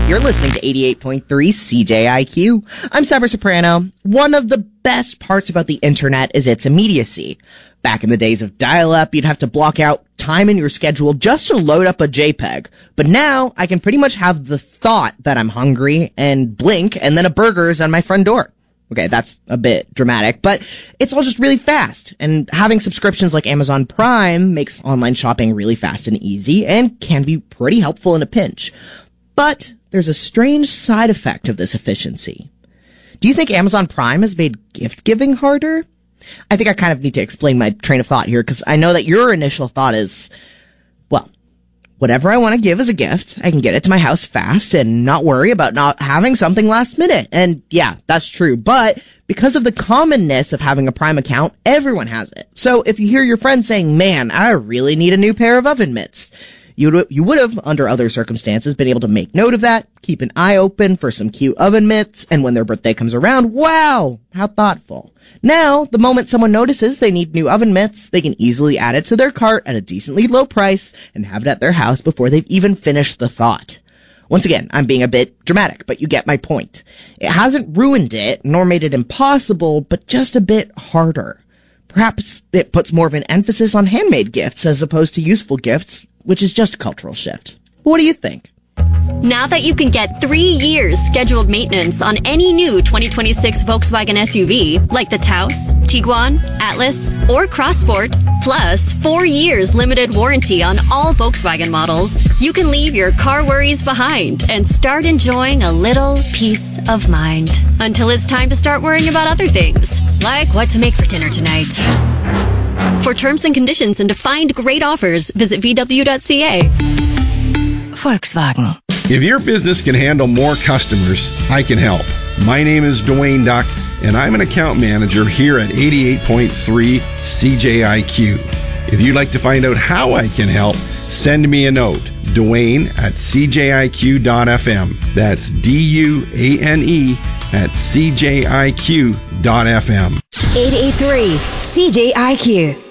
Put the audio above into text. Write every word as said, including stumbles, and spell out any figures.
You're listening to eighty-eight point three C J I Q. I'm Cyber Soprano. One of the best parts about the internet is its immediacy. Back in the days of dial-up, you'd have to block out time in your schedule just to load up a JPEG. But now, I can pretty much have the thought that I'm hungry and blink, and then a burger is on my front door. Okay, that's a bit dramatic, but it's all just really fast. And having subscriptions like Amazon Prime makes online shopping really fast and easy, and can be pretty helpful in a pinch. But there's a strange side effect of this efficiency. Do you think Amazon Prime has made gift-giving harder? I think I kind of need to explain my train of thought here, because I know that your initial thought is, well, whatever I want to give as a gift, I can get it to my house fast and not worry about not having something last minute. And yeah, that's true. But because of the commonness of having a Prime account, everyone has it. So if you hear your friend saying, man, I really need a new pair of oven mitts, You would, you would have, under other circumstances, been able to make note of that, keep an eye open for some cute oven mitts, and when their birthday comes around, wow, how thoughtful. Now, the moment someone notices they need new oven mitts, they can easily add it to their cart at a decently low price and have it at their house before they've even finished the thought. Once again, I'm being a bit dramatic, but you get my point. It hasn't ruined it, nor made it impossible, but just a bit harder. Perhaps it puts more of an emphasis on handmade gifts as opposed to useful gifts, which is just a cultural shift. What do you think? Now that you can get three years scheduled maintenance on any new twenty twenty-six Volkswagen S U V, like the Taos, Tiguan, Atlas, or Crossport, plus four years limited warranty on all Volkswagen models, you can leave your car worries behind and start enjoying a little peace of mind. Until it's time to start worrying about other things, like what to make for dinner tonight. For terms and conditions and to find great offers, visit V W dot C A. Volkswagen. If your business can handle more customers, I can help. My name is Dwayne Duck, and I'm an account manager here at eighty-eight point three C J I Q. If you'd like to find out how I can help, send me a note. Dwayne at C J I Q dot F M. That's D U A N E at C J I Q dot F M. eight eight three C J I Q.